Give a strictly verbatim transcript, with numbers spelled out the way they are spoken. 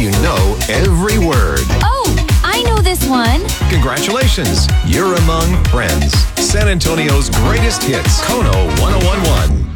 you know every word. Oh, I know this one. Congratulations, you're among friends. San Antonio's greatest hits, Kono one oh one one.